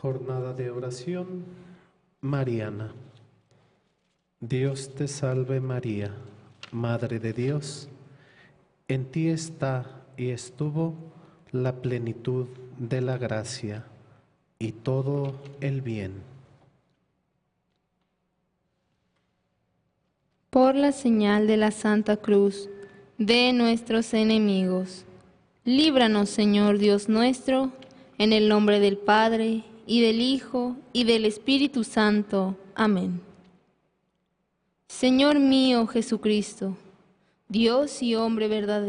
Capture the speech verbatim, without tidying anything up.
Jornada de oración mariana. Dios te salve María, Madre de Dios, en ti está y estuvo la plenitud de la gracia y todo el bien. Por la señal de la Santa Cruz de nuestros enemigos, líbranos, Señor Dios nuestro, en el nombre del Padre, y del Hijo, y del Espíritu Santo. Amén. Señor mío Jesucristo, Dios y hombre verdadero,